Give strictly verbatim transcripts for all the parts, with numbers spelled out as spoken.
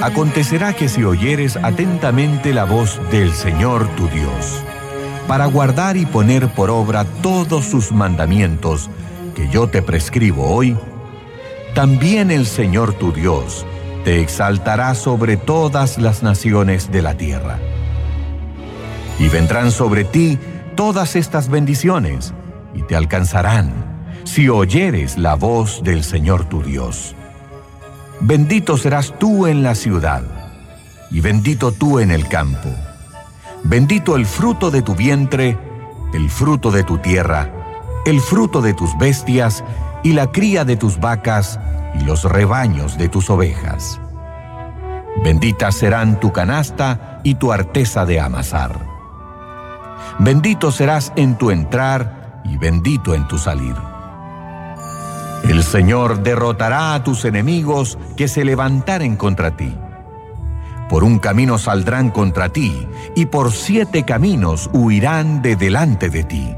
Acontecerá que si oyeres atentamente la voz del Señor tu Dios, para guardar y poner por obra todos sus mandamientos que yo te prescribo hoy, también el Señor tu Dios te exaltará sobre todas las naciones de la tierra. Y vendrán sobre ti todas estas bendiciones, y te alcanzarán si oyeres la voz del Señor tu Dios. Bendito serás tú en la ciudad, y bendito tú en el campo. Bendito el fruto de tu vientre, el fruto de tu tierra, el fruto de tus bestias, y la cría de tus vacas, y los rebaños de tus ovejas. Benditas serán tu canasta y tu arteza de amasar. Bendito serás en tu entrar, y bendito en tu salir. El Señor derrotará a tus enemigos que se levantaren contra ti. Por un camino saldrán contra ti, y por siete caminos huirán de delante de ti.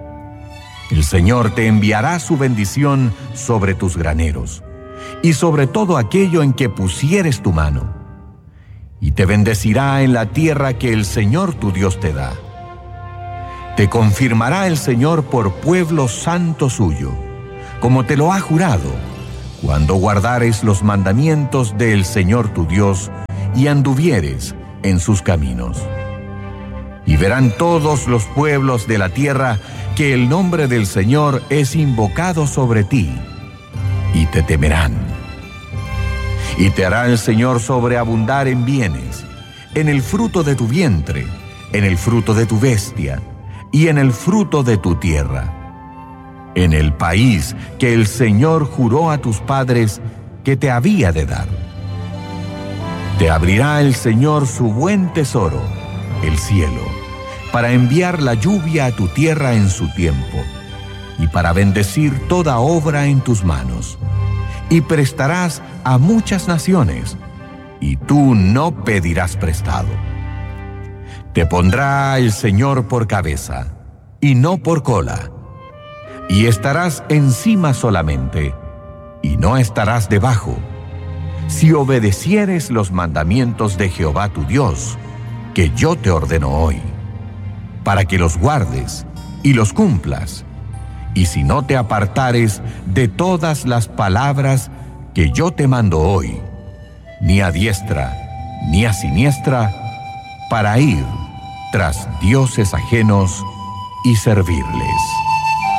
El Señor te enviará su bendición sobre tus graneros, y sobre todo aquello en que pusieres tu mano. Y te bendecirá en la tierra que el Señor tu Dios te da. Te confirmará el Señor por pueblo santo suyo, como te lo ha jurado, cuando guardares los mandamientos del Señor tu Dios y anduvieres en sus caminos. Y verán todos los pueblos de la tierra que el nombre del Señor es invocado sobre ti, y te temerán. Y te hará el Señor sobreabundar en bienes, en el fruto de tu vientre, en el fruto de tu bestia, y en el fruto de tu tierra, en el país que el Señor juró a tus padres que te había de dar. Te abrirá el Señor su buen tesoro, el cielo, para enviar la lluvia a tu tierra en su tiempo, y para bendecir toda obra en tus manos. Y prestarás a muchas naciones, y tú no pedirás prestado. Te pondrá el Señor por cabeza, y no por cola, y estarás encima solamente, y no estarás debajo, si obedecieres los mandamientos de Jehová tu Dios, que yo te ordeno hoy, para que los guardes y los cumplas, y si no te apartares de todas las palabras que yo te mando hoy, ni a diestra ni a siniestra, para ir tras dioses ajenos y servirles.